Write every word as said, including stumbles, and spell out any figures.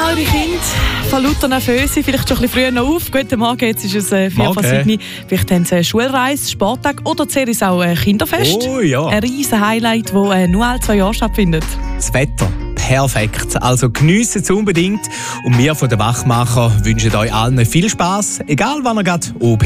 auch eure Kinder von lauter Nervöse vielleicht schon ein bisschen früher noch auf? Guten Morgen, jetzt ist es äh, vier vor sieben. Vielleicht haben sie eine Schulreise, Sporttag oder zuerst auch ein Kinderfest. Oh ja. Ein riesen Highlight, das äh, nur alle zwei Jahre stattfindet. Das Wetter, perfekt. Also geniessen es unbedingt. Und wir von den Wachmacher wünschen euch allen viel Spass, egal wann ihr gerade oben